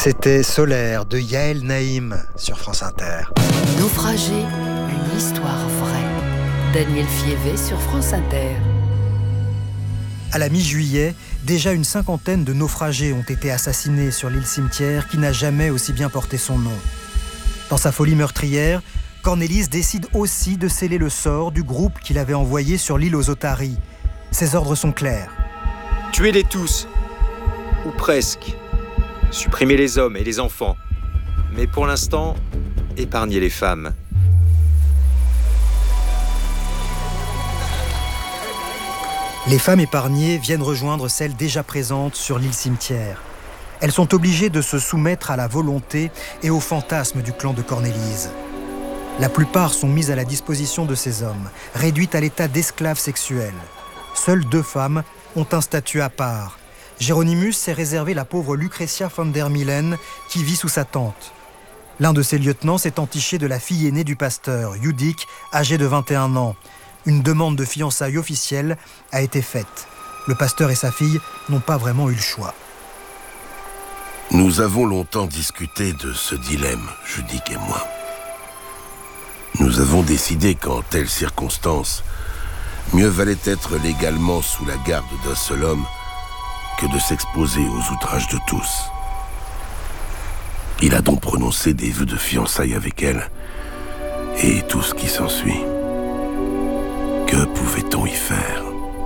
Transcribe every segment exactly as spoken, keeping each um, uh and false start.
C'était Solaire de Yael Naïm sur France Inter. Naufragé, une histoire vraie. Daniel Fievé sur France Inter. À la mi-juillet, déjà une cinquantaine de naufragés ont été assassinés sur l'île Cimetière qui n'a jamais aussi bien porté son nom. Dans sa folie meurtrière, Cornelis décide aussi de sceller le sort du groupe qu'il avait envoyé sur l'île aux Otaries. Ses ordres sont clairs. Tuez-les tous, ou presque. Supprimez les hommes et les enfants. Mais pour l'instant, épargnez les femmes. Les femmes épargnées viennent rejoindre celles déjà présentes sur l'île Cimetière. Elles sont obligées de se soumettre à la volonté et au fantasme du clan de Cornelis. La plupart sont mises à la disposition de ces hommes, réduites à l'état d'esclaves sexuels. Seules deux femmes ont un statut à part. Géronimus s'est réservé la pauvre Lucretia von der Milen qui vit sous sa tente. L'un de ses lieutenants s'est entiché de la fille aînée du pasteur, Judith, âgée de vingt et un ans. Une demande de fiançailles officielle a été faite. Le pasteur et sa fille n'ont pas vraiment eu le choix. Nous avons longtemps discuté de ce dilemme, Judith et moi. Nous avons décidé qu'en telles circonstances, mieux valait être légalement sous la garde d'un seul homme que de s'exposer aux outrages de tous. Il a donc prononcé des vœux de fiançailles avec elle et tout ce qui s'ensuit. Que pouvait-on y faire ?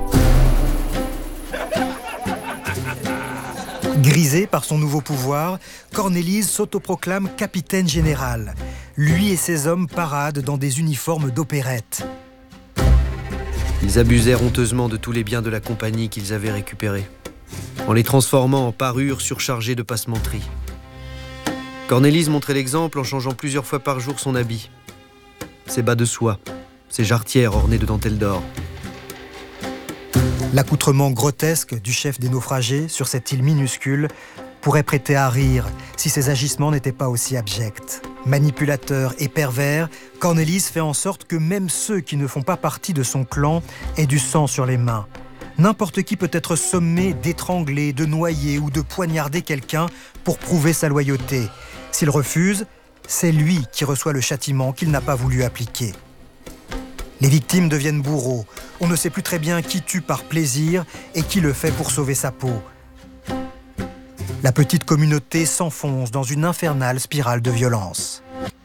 Grisé par son nouveau pouvoir, Cornelis s'autoproclame capitaine général. Lui et ses hommes paradent dans des uniformes d'opérette. Ils abusèrent honteusement de tous les biens de la compagnie qu'ils avaient récupérés, en les transformant en parures surchargées de passementerie. Cornelis montrait l'exemple en changeant plusieurs fois par jour son habit. Ses bas de soie, ses jarretières ornées de dentelles d'or. L'accoutrement grotesque du chef des naufragés sur cette île minuscule pourrait prêter à rire si ses agissements n'étaient pas aussi abjects. Manipulateur et pervers, Cornelis fait en sorte que même ceux qui ne font pas partie de son clan aient du sang sur les mains. N'importe qui peut être sommé d'étrangler, de noyer ou de poignarder quelqu'un pour prouver sa loyauté. S'il refuse, c'est lui qui reçoit le châtiment qu'il n'a pas voulu appliquer. Les victimes deviennent bourreaux. On ne sait plus très bien qui tue par plaisir et qui le fait pour sauver sa peau. La petite communauté s'enfonce dans une infernale spirale de violence.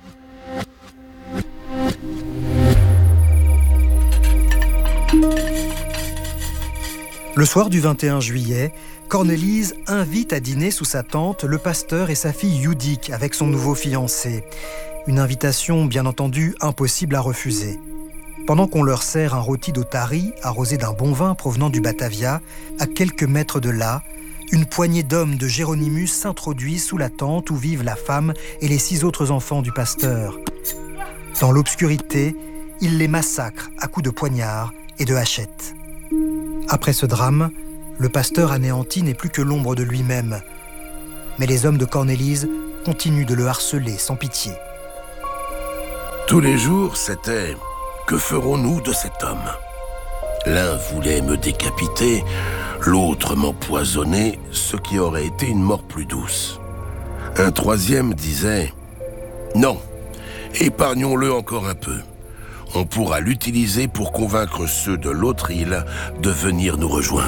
Le soir du vingt et un juillet, Cornelis invite à dîner sous sa tente le pasteur et sa fille Judith avec son nouveau fiancé. Une invitation, bien entendu, impossible à refuser. Pendant qu'on leur sert un rôti d'Otari, arrosé d'un bon vin provenant du Batavia, à quelques mètres de là, une poignée d'hommes de Géronimus s'introduit sous la tente où vivent la femme et les six autres enfants du pasteur. Dans l'obscurité, ils les massacrent à coups de poignard et de hachette. Après ce drame, le pasteur anéanti n'est plus que l'ombre de lui-même. Mais les hommes de Cornelis continuent de le harceler sans pitié. Tous les jours, c'était... Que ferons-nous de cet homme ? L'un voulait me décapiter, l'autre m'empoisonner, ce qui aurait été une mort plus douce. Un troisième disait « Non, épargnons-le encore un peu. On pourra l'utiliser pour convaincre ceux de l'autre île de venir nous rejoindre. »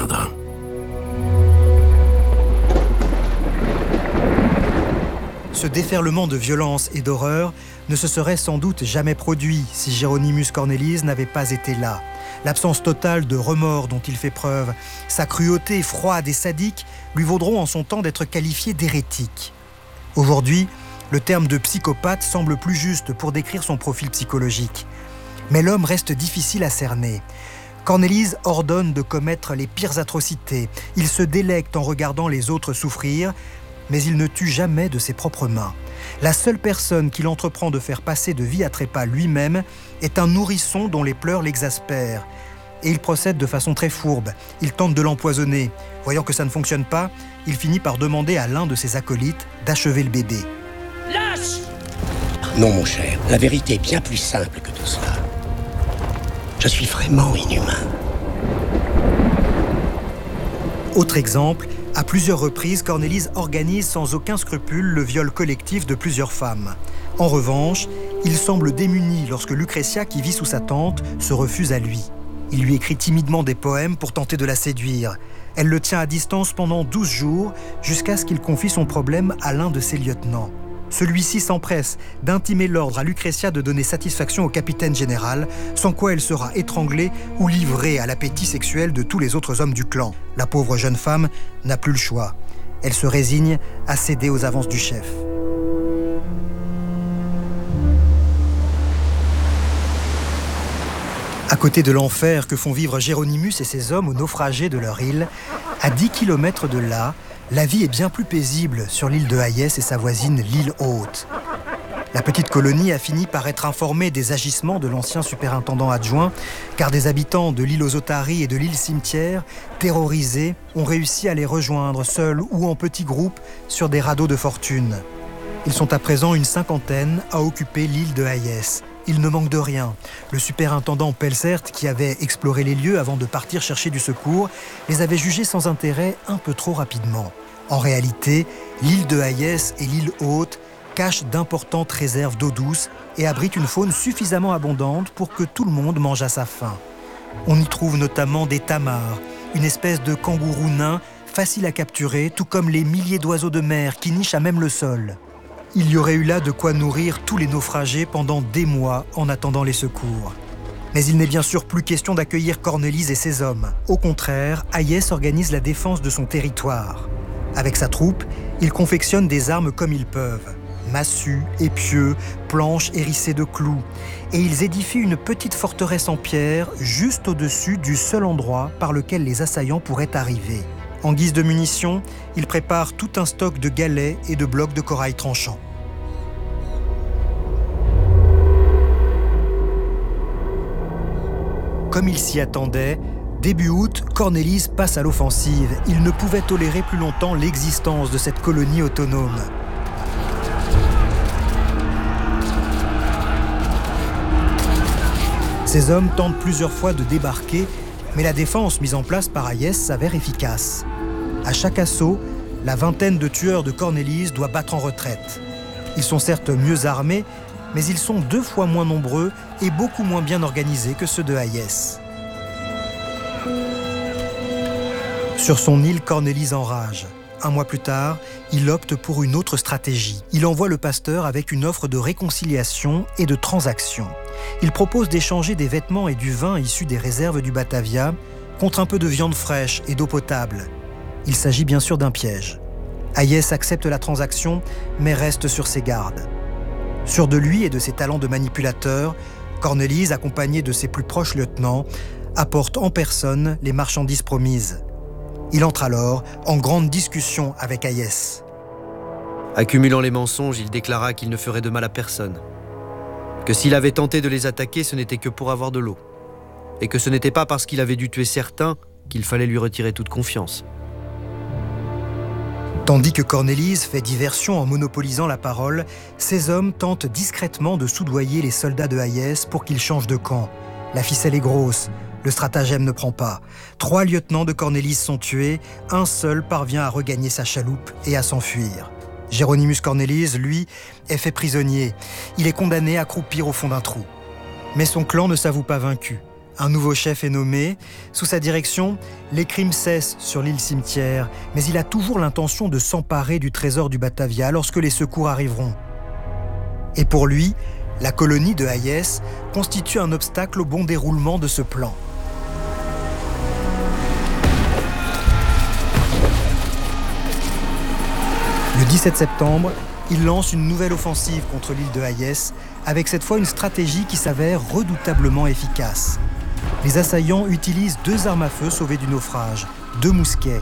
Ce déferlement de violence et d'horreur ne se serait sans doute jamais produit si Géronimus Cornelis n'avait pas été là. L'absence totale de remords dont il fait preuve, sa cruauté froide et sadique lui vaudront en son temps d'être qualifié d'hérétique. Aujourd'hui, le terme de psychopathe semble plus juste pour décrire son profil psychologique. Mais l'homme reste difficile à cerner. Cornelis ordonne de commettre les pires atrocités. Il se délecte en regardant les autres souffrir, mais il ne tue jamais de ses propres mains. La seule personne qu'il entreprend de faire passer de vie à trépas lui-même est un nourrisson dont les pleurs l'exaspèrent. Et il procède de façon très fourbe. Il tente de l'empoisonner. Voyant que ça ne fonctionne pas, il finit par demander à l'un de ses acolytes d'achever le bébé. Lâche ! Non, mon cher, la vérité est bien plus simple que tout cela. Je suis vraiment inhumain. Autre exemple, À plusieurs reprises, Cornélise organise sans aucun scrupule le viol collectif de plusieurs femmes. En revanche, il semble démuni lorsque Lucrezia, qui vit sous sa tente, se refuse à lui. Il lui écrit timidement des poèmes pour tenter de la séduire. Elle le tient à distance pendant douze jours, jusqu'à ce qu'il confie son problème à l'un de ses lieutenants. Celui-ci s'empresse d'intimer l'ordre à Lucrezia de donner satisfaction au capitaine général, sans quoi elle sera étranglée ou livrée à l'appétit sexuel de tous les autres hommes du clan. La pauvre jeune femme n'a plus le choix. Elle se résigne à céder aux avances du chef. À côté de l'enfer que font vivre Géronimus et ses hommes aux naufragés de leur île, à dix kilomètres de là, la vie est bien plus paisible sur l'île de Hayes et sa voisine l'île Haute. La petite colonie a fini par être informée des agissements de l'ancien superintendant adjoint, car des habitants de l'île aux Otaries et de l'île Cimetière, terrorisés, ont réussi à les rejoindre seuls ou en petits groupes sur des radeaux de fortune. Ils sont à présent une cinquantaine à occuper l'île de Hayes. Il ne manque de rien. Le superintendant Pelzert, qui avait exploré les lieux avant de partir chercher du secours, les avait jugés sans intérêt un peu trop rapidement. En réalité, l'île de Hayes et l'île Haute cachent d'importantes réserves d'eau douce et abritent une faune suffisamment abondante pour que tout le monde mange à sa faim. On y trouve notamment des tamars, une espèce de kangourou nain facile à capturer, tout comme les milliers d'oiseaux de mer qui nichent à même le sol. Il y aurait eu là de quoi nourrir tous les naufragés pendant des mois en attendant les secours. Mais il n'est bien sûr plus question d'accueillir Cornélise et ses hommes. Au contraire, Hayes organise la défense de son territoire. Avec sa troupe, ils confectionnent des armes comme ils peuvent. Massues, épieux, planches hérissées de clous. Et ils édifient une petite forteresse en pierre juste au-dessus du seul endroit par lequel les assaillants pourraient arriver. En guise de munitions, ils préparent tout un stock de galets et de blocs de corail tranchants. Comme il s'y attendait, début août, Cornélise passe à l'offensive. Il ne pouvait tolérer plus longtemps l'existence de cette colonie autonome. Ses hommes tentent plusieurs fois de débarquer, mais la défense mise en place par Hayes s'avère efficace. À chaque assaut, la vingtaine de tueurs de Cornélise doit battre en retraite. Ils sont certes mieux armés, mais ils sont deux fois moins nombreux et beaucoup moins bien organisés que ceux de Hayes. Sur son île, Cornélise enrage. Un mois plus tard, il opte pour une autre stratégie. Il envoie le pasteur avec une offre de réconciliation et de transaction. Il propose d'échanger des vêtements et du vin issus des réserves du Batavia contre un peu de viande fraîche et d'eau potable. Il s'agit bien sûr d'un piège. Hayes accepte la transaction, mais reste sur ses gardes. Sûr de lui et de ses talents de manipulateur, Cornélise, accompagné de ses plus proches lieutenants, apporte en personne les marchandises promises. Il entre alors en grande discussion avec Hayes. Accumulant les mensonges, il déclara qu'il ne ferait de mal à personne. Que s'il avait tenté de les attaquer, ce n'était que pour avoir de l'eau. Et que ce n'était pas parce qu'il avait dû tuer certains qu'il fallait lui retirer toute confiance. Tandis que Cornélise fait diversion en monopolisant la parole, ses hommes tentent discrètement de soudoyer les soldats de Hayes pour qu'ils changent de camp. La ficelle est grosse. Le stratagème ne prend pas. Trois lieutenants de Cornélise sont tués, un seul parvient à regagner sa chaloupe et à s'enfuir. Géronimus Cornélise, lui, est fait prisonnier. Il est condamné à croupir au fond d'un trou. Mais son clan ne s'avoue pas vaincu. Un nouveau chef est nommé. Sous sa direction, les crimes cessent sur l'île Cimetière, mais il a toujours l'intention de s'emparer du trésor du Batavia lorsque les secours arriveront. Et pour lui, la colonie de Hayes constitue un obstacle au bon déroulement de ce plan. Le dix-sept septembre, il lance une nouvelle offensive contre l'île de Hayes, avec cette fois une stratégie qui s'avère redoutablement efficace. Les assaillants utilisent deux armes à feu sauvées du naufrage, deux mousquets.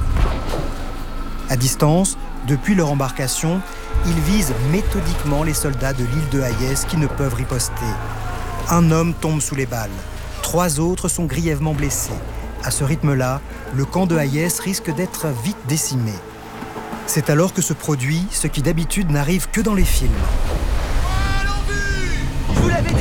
À distance, depuis leur embarcation, ils visent méthodiquement les soldats de l'île de Hayes qui ne peuvent riposter. Un homme tombe sous les balles. Trois autres sont grièvement blessés. À ce rythme-là, le camp de Hayes risque d'être vite décimé. C'est alors que se produit ce qui d'habitude n'arrive que dans les films. Je vous l'avais dit.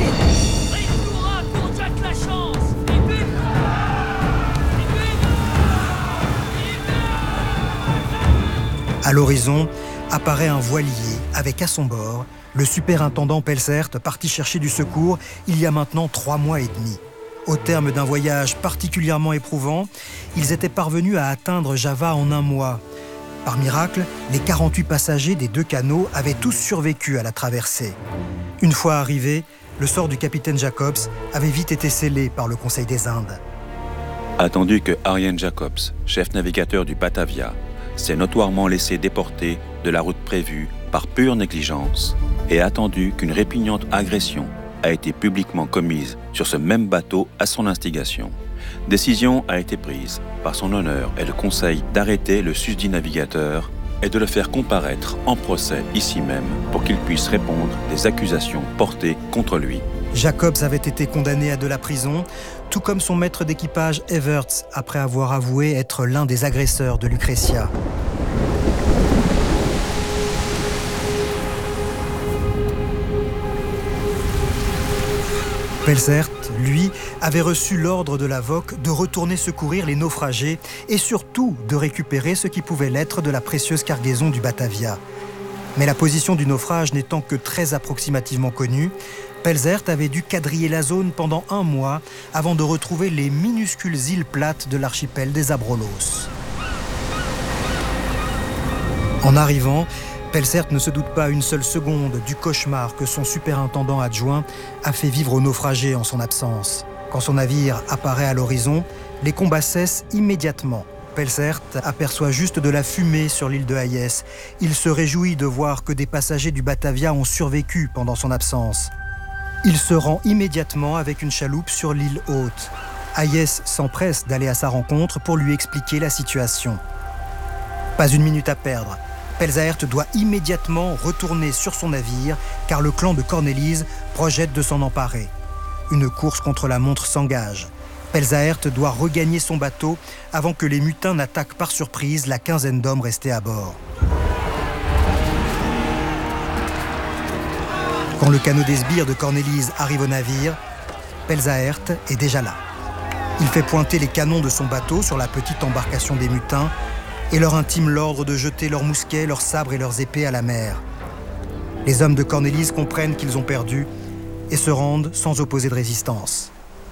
À l'horizon apparaît un voilier avec à son bord le superintendant Pelzert parti chercher du secours il y a maintenant trois mois et demi. Au terme d'un voyage particulièrement éprouvant, ils étaient parvenus à atteindre Java en un mois. Par miracle, les quarante-huit passagers des deux canots avaient tous survécu à la traversée. Une fois arrivés, le sort du capitaine Jacobs avait vite été scellé par le Conseil des Indes. Attendu que Arjen Jacobs, chef navigateur du Batavia, s'est notoirement laissé déporter de la route prévue par pure négligence, et attendu qu'une répugnante agression a été publiquement commise sur ce même bateau à son instigation, décision a été prise par son honneur et le conseil d'arrêter le susdit navigateur et de le faire comparaître en procès ici même pour qu'il puisse répondre des accusations portées contre lui. Jacobs avait été condamné à de la prison, tout comme son maître d'équipage Everts, après avoir avoué être l'un des agresseurs de Lucretia. Pelzert, lui, avait reçu l'ordre de la V O C de retourner secourir les naufragés et surtout de récupérer ce qui pouvait l'être de la précieuse cargaison du Batavia. Mais la position du naufrage n'étant que très approximativement connue, Pelzert avait dû quadriller la zone pendant un mois avant de retrouver les minuscules îles plates de l'archipel des Abrolhos. En arrivant, Pelzert ne se doute pas une seule seconde du cauchemar que son superintendant adjoint a fait vivre aux naufragés en son absence. Quand son navire apparaît à l'horizon, les combats cessent immédiatement. Pelzert aperçoit juste de la fumée sur l'île de Hayes. Il se réjouit de voir que des passagers du Batavia ont survécu pendant son absence. Il se rend immédiatement avec une chaloupe sur l'île haute. Hayes s'empresse d'aller à sa rencontre pour lui expliquer la situation. Pas une minute à perdre. Pelzert doit immédiatement retourner sur son navire car le clan de Cornelis projette de s'en emparer. Une course contre la montre s'engage. Pelzert doit regagner son bateau avant que les mutins n'attaquent par surprise la quinzaine d'hommes restés à bord. Quand le canot des sbires de Cornelis arrive au navire, Pelzert est déjà là. Il fait pointer les canons de son bateau sur la petite embarcation des mutins et leur intime l'ordre de jeter leurs mousquets, leurs sabres et leurs épées à la mer. Les hommes de Cornelis comprennent qu'ils ont perdu et se rendent sans opposer de résistance.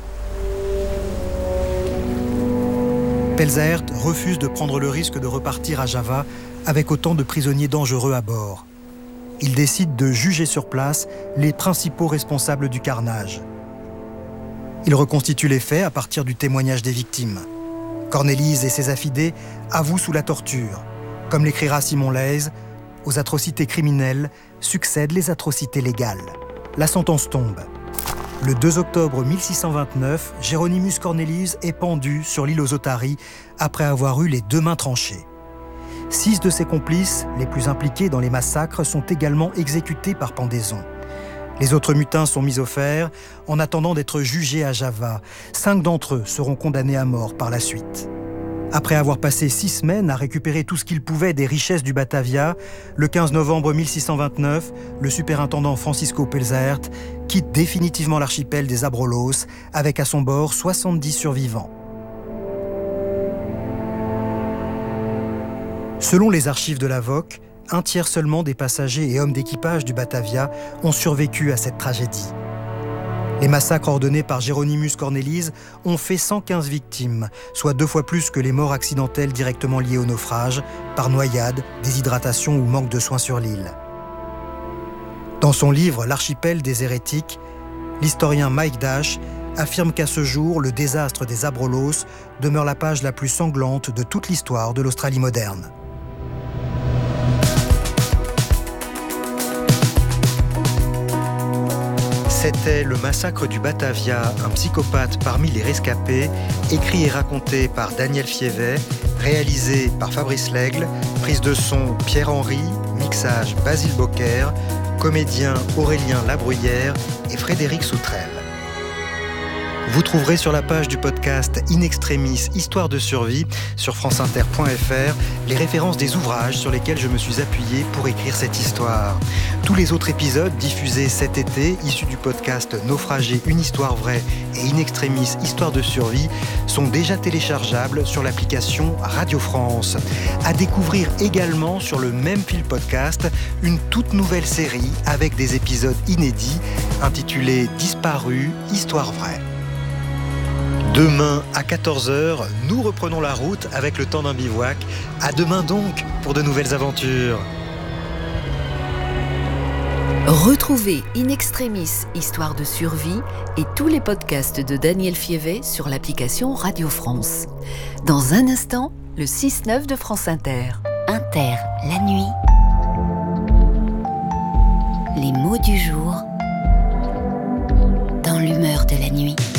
Pelzert refuse de prendre le risque de repartir à Java avec autant de prisonniers dangereux à bord. Il décide de juger sur place les principaux responsables du carnage. Il reconstitue les faits à partir du témoignage des victimes. Cornelis et ses affidés avouent sous la torture. Comme l'écrira Simon Leys, aux atrocités criminelles succèdent les atrocités légales. La sentence tombe. Le deux octobre mille six cent vingt-neuf, Géronymus Cornelis est pendu sur l'île aux Otaries après avoir eu les deux mains tranchées. Six de ses complices, les plus impliqués dans les massacres, sont également exécutés par pendaison. Les autres mutins sont mis au fer en attendant d'être jugés à Java. Cinq d'entre eux seront condamnés à mort par la suite. Après avoir passé six semaines à récupérer tout ce qu'il pouvait des richesses du Batavia, le quinze novembre mille six cent vingt-neuf, le superintendant Francisco Pelzert quitte définitivement l'archipel des Abrolhos avec à son bord soixante-dix survivants. Selon les archives de la V O C, un tiers seulement des passagers et hommes d'équipage du Batavia ont survécu à cette tragédie. Les massacres ordonnés par Géronymus Cornelis ont fait cent quinze victimes, soit deux fois plus que les morts accidentelles directement liées au naufrage, par noyade, déshydratation ou manque de soins sur l'île. Dans son livre « L'archipel des hérétiques », l'historien Mike Dash affirme qu'à ce jour, le désastre des Abrolhos demeure la page la plus sanglante de toute l'histoire de l'Australie moderne. C'était Le massacre du Batavia, un psychopathe parmi les rescapés, écrit et raconté par Daniel Fievet, réalisé par Fabrice Lègle, prise de son Pierre-Henry, mixage Basile Bocquer, comédien Aurélien Labruyère et Frédéric Soutrel. Vous trouverez sur la page du podcast In Extremis, Histoire de survie, sur franceinter point f r, les références des ouvrages sur lesquels je me suis appuyé pour écrire cette histoire. Tous les autres épisodes diffusés cet été, issus du podcast Naufragé, une histoire vraie et In Extremis, Histoire de survie, sont déjà téléchargeables sur l'application Radio France. À découvrir également sur le même fil podcast, une toute nouvelle série avec des épisodes inédits intitulée Disparu, Histoire vraie. Demain à quatorze heures, nous reprenons la route avec le temps d'un bivouac. À demain donc pour de nouvelles aventures. Retrouvez In Extremis, Histoire de survie et tous les podcasts de Daniel Fievé sur l'application Radio France. Dans un instant, le six neuf de France Inter. Inter, la nuit. Les mots du jour dans l'humeur de la nuit.